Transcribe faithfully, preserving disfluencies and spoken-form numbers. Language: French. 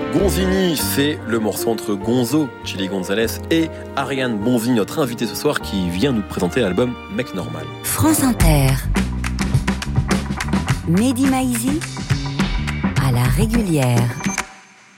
Gonzini, c'est le morceau entre Gonzo, Chili Gonzalez, et Ariane Bonvy, notre invitée ce soir, qui vient nous présenter l'album Mec Normal. France Inter. Mehdi Maizi à la régulière.